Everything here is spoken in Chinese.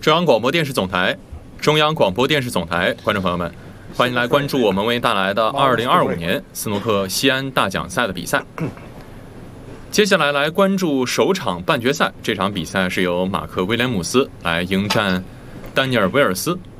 中央广播电视总台，观众朋友们，欢迎来关注我们为您带来的2025年斯诺克西安大奖赛的比赛。接下来关注首场半决赛，这场比赛是由马克·威廉姆斯来迎战丹尼尔·威尔斯。